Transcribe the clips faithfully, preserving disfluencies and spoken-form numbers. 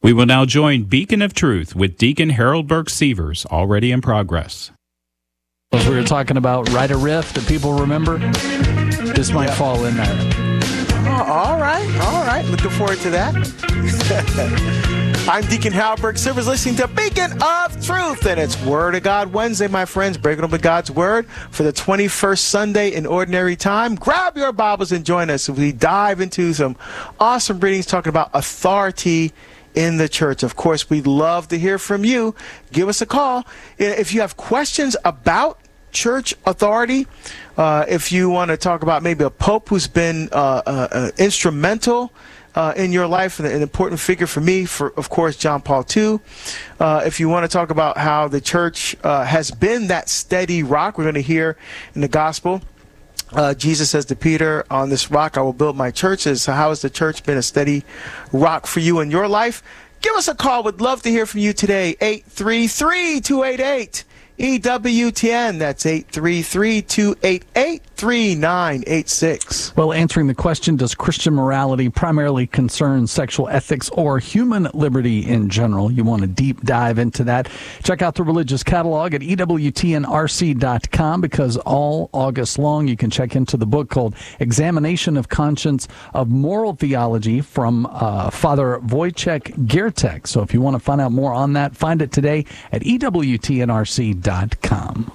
We will now join Beacon of Truth with Deacon Harold Burke Sievers, already in progress. As we were talking about Write a Riff that people remember, this might yeah. fall in there. Oh, all right, all right. Looking forward to that. I'm Deacon Harold Burke Sievers, listening to Beacon of Truth, and it's Word of God Wednesday, my friends, breaking open God's Word for the twenty-first Sunday in Ordinary Time. Grab your Bibles and join us as we dive into some awesome readings talking about authority in the church. Of course, we'd love to hear from you. Give us a call. If you have questions about church authority, uh, if you want to talk about maybe a pope who's been uh, uh, uh, instrumental uh, in your life, and an important figure for me, for of course, John Paul the Second. Uh, if you want to talk about how the church uh, has been that steady rock, we're going to hear in the gospel. Uh, Jesus says to Peter, on this rock I will build my churches. So how has the church been a steady rock for you in your life? Give us a call. We'd love to hear from you today. eight three three, two eight eight, E W T N. That's eight three three, two eight eight, three nine eight six. Well, answering the question, does Christian morality primarily concern sexual ethics or human liberty in general? You want to deep dive into that. Check out the religious catalog at E W T N R C dot com, because all August long you can check into the book called Examination of Conscience of Moral Theology from uh, Father Wojciech Giertek. So if you want to find out more on that, find it today at E W T N R C dot com.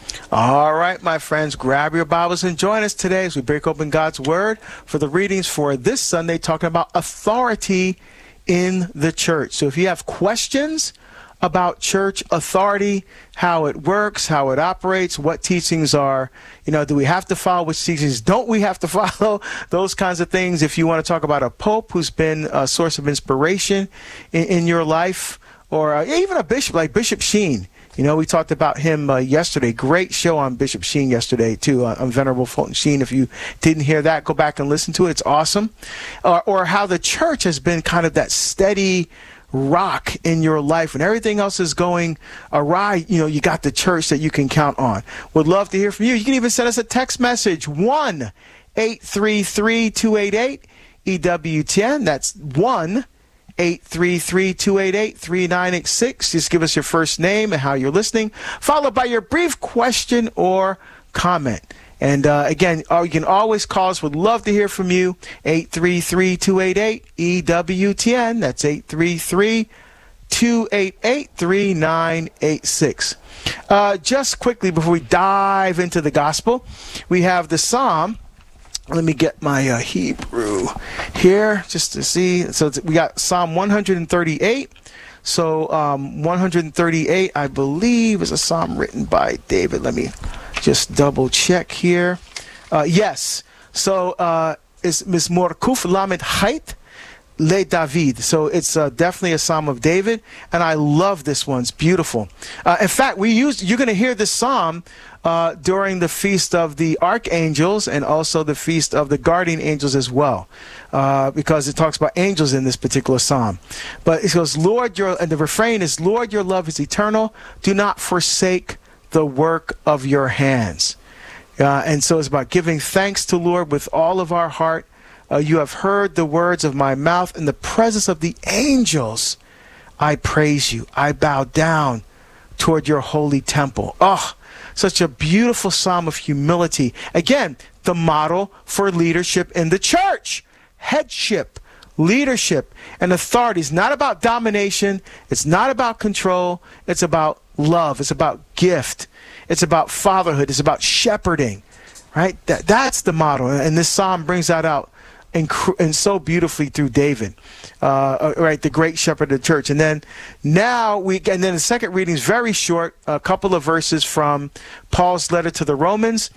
All right, my friends, grab your Bibles and join us today as we break open God's Word for the readings for this Sunday, talking about authority in the church. So if you have questions about church authority, how it works, how it operates, what teachings are, you know, do we have to follow, which teachings don't we have to follow, those kinds of things. If you want to talk about a pope who's been a source of inspiration in, in your life, or uh, even a bishop like Bishop Sheen. You know, we talked about him uh, yesterday. Great show on Bishop Sheen yesterday, too, uh, on Venerable Fulton Sheen. If you didn't hear that, go back and listen to it. It's awesome. Uh, or how the church has been kind of that steady rock in your life. When everything else is going awry, you know, you got the church that you can count on. Would love to hear from you. You can even send us a text message, one eight three three, two eight eight, E W T N. That's one eight three three, two eight eight, three nine eight six. Just give us your first name and how you're listening, followed by your brief question or comment. And uh, again, uh, you can always call us. Would love to hear from you. eight three three, two eight eight, E W T N. That's eight three three, two eight eight, three nine eight six. Uh, just quickly before we dive into the gospel, we have the Psalm. Let me get my uh, Hebrew here just to see. So we got Psalm one thirty-eight. So um, one thirty-eight, I believe, is a psalm written by David. Let me just double check here. Uh, yes. So uh, it's Mizmor Kuf Lamed Hait Le David. So it's uh, definitely a psalm of David, and I love this one. It's beautiful. Uh, in fact, we used. You're going to hear this psalm uh, during the feast of the archangels and also the feast of the guardian angels as well, uh, because it talks about angels in this particular psalm. But it goes, "Lord, your," and the refrain is, "Lord, your love is eternal. Do not forsake the work of your hands." Uh, and so it's about giving thanks to Lord with all of our heart. Uh, you have heard the words of my mouth. In the presence of the angels, I praise you. I bow down toward your holy temple. Oh, such a beautiful psalm of humility. Again, the model for leadership in the church. Headship, leadership, and authority is not about domination. It's not about control. It's about love. It's about gift. It's about fatherhood. It's about shepherding, right? That, that's the model. And this psalm brings that out. And, and so beautifully through David, uh, right, the great shepherd of the church. And then now we, and then the second reading is very short, a couple of verses from Paul's letter to the Romans,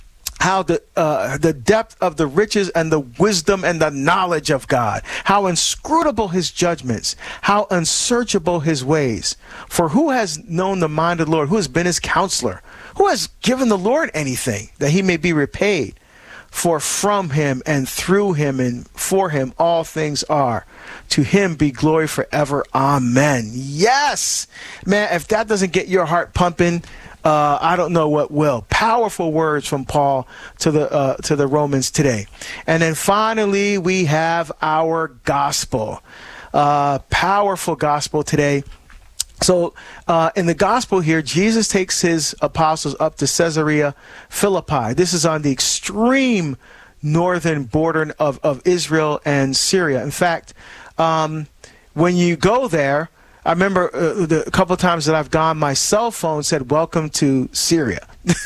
how the uh, the depth of the riches and the wisdom and the knowledge of God, how inscrutable his judgments, how unsearchable his ways. For who has known the mind of the Lord? Who has been his counselor? Who has given the Lord anything that he may be repaid? For from him and through him and for him all things are. To him be glory forever. Amen. Yes. Man, if that doesn't get your heart pumping, uh, I don't know what will. Powerful words from Paul to the uh, to the Romans today. And then finally, we have our gospel. Uh, powerful gospel today. So uh, in the gospel here, Jesus takes his apostles up to Caesarea Philippi. This is on the extreme northern border of, of Israel and Syria. In fact, um, when you go there, I remember uh, the a couple of times that I've gone, my cell phone said, "Welcome to Syria."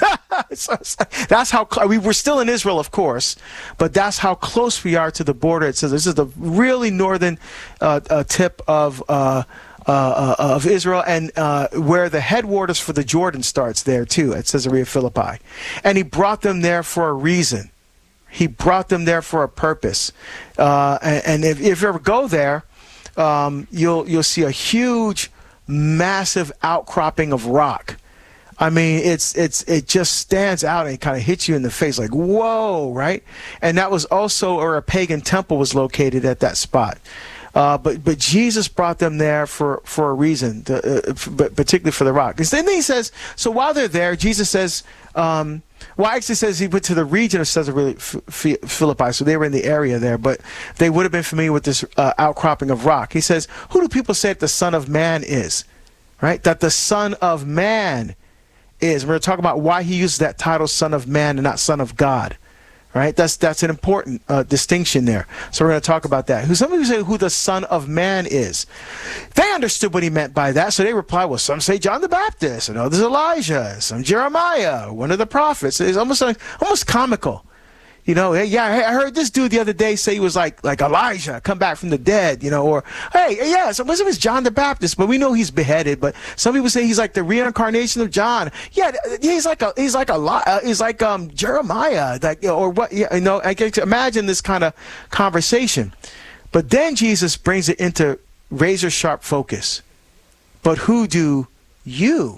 So that's how cl- we were still in Israel, of course, but that's how close we are to the border. It says this is the really northern uh, uh, tip of uh, uh, uh, of Israel, and uh, where the headwaters for the Jordan starts there too, at Caesarea Philippi. And he brought them there for a reason. He brought them there for a purpose. Uh, and and if, if you ever go there, Um, you'll you'll see a huge, massive outcropping of rock. I mean, it's it's it just stands out and it kind of hits you in the face, like whoa, right? And that was also where a pagan temple was located at that spot. Uh, but but Jesus brought them there for for a reason, to, uh, but particularly for the rock. And then he says, so while they're there, Jesus says. Um, Well, actually, it says he went to the region of Caesarea Philippi, so they were in the area there, but they would have been familiar with this uh, outcropping of rock. He says, who do people say that the Son of Man is? Right? That the Son of Man is. We're going to talk about why he uses that title, Son of Man, and not Son of God. Right? That's that's an important uh, distinction there. So we're going to talk about that. Some people say who the Son of Man is. They understood what he meant by that, so they reply, well, some say John the Baptist, and others Elijah, some Jeremiah, one of the prophets. It's almost like, almost comical. You know, hey, yeah, I heard this dude the other day say he was like like Elijah, come back from the dead, you know, or, hey, yeah, so it was John the Baptist, but we know he's beheaded, but some people say he's like the reincarnation of John. Yeah, he's like a, he's like a, uh, he's like um Jeremiah, like, or what, you know, I can imagine this kind of conversation. But then Jesus brings it into razor sharp focus. But who do you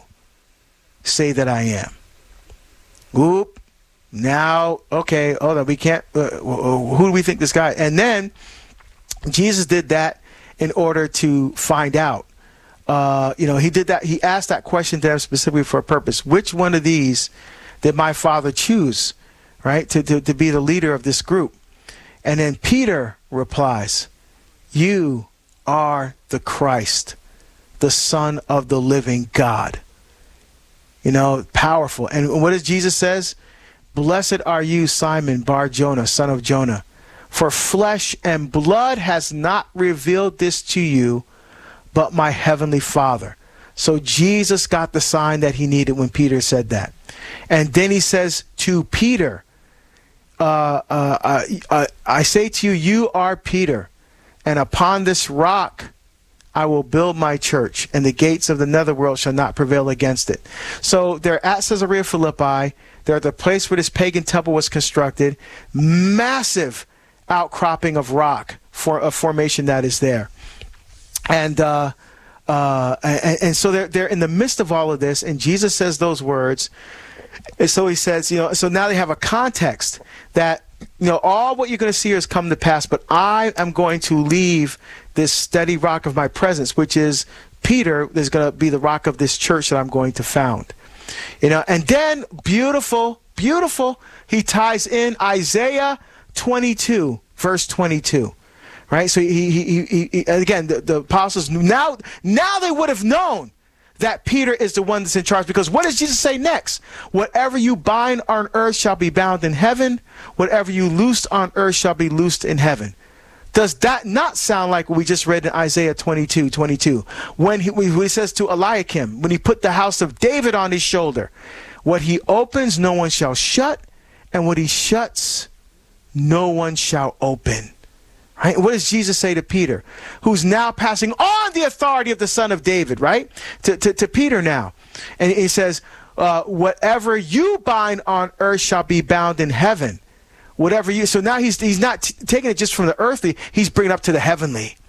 say that I am? Oop. Now, okay, hold on, we can't, uh, who do we think this guy, and then Jesus did that in order to find out. Uh, you know, he did that, he asked that question to them specifically for a purpose. Which one of these did my Father choose, right, to, to, to be the leader of this group? And then Peter replies, you are the Christ, the Son of the living God. You know, powerful. And what does Jesus says? Blessed are you, Simon Bar-Jonah, son of Jonah, for flesh and blood has not revealed this to you, but my heavenly Father. So Jesus got the sign that he needed when Peter said that. And then he says to Peter, uh, uh, uh, uh, I say to you, you are Peter, and upon this rock I will build my church, and the gates of the netherworld shall not prevail against it. So they're at Caesarea Philippi. They're at the place where this pagan temple was constructed. Massive outcropping of rock for a formation that is there. And uh, uh, and, and so they're, they're in the midst of all of this, and Jesus says those words. And so he says, you know, so now they have a context that, you know, all what you're going to see here has come to pass, but I am going to leave this steady rock of my presence, which is Peter, is going to be the rock of this church that I'm going to found. You know, and then beautiful, beautiful, he ties in Isaiah twenty-two, verse twenty-two. Right? So he, he, he, he again, the, the apostles knew, now, now they would have known that Peter is the one that's in charge, because what does Jesus say next? Whatever you bind on earth shall be bound in heaven. Whatever you loose on earth shall be loosed in heaven. Does that not sound like what we just read in Isaiah twenty-two, twenty-two? When he, when he says to Eliakim, when he put the house of David on his shoulder, what he opens, no one shall shut, and what he shuts, no one shall open. Right? What does Jesus say to Peter, who's now passing on the authority of the Son of David, right? To, to, to Peter now. And he says, uh, whatever you bind on earth shall be bound in heaven. Whatever you, so now he's he's not t- taking it just from the earthly, he's bringing it up to the heavenly.